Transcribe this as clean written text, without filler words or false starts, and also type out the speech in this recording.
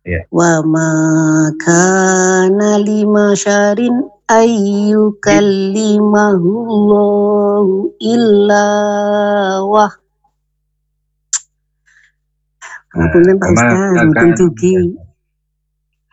Ya. Wa ma kana lima syarin ayyukallimahullahu illa wah. Ngapunten Pak Ustaz, mboten dugi.